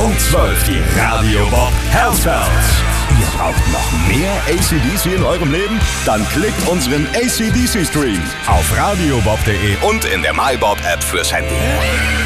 Punkt 12 die Radio Bob Herzfels. Ihr braucht noch mehr AC/DC in eurem Leben? Dann klickt unseren AC/DC Stream auf radiobob.de und in der MyBob App fürs Handy.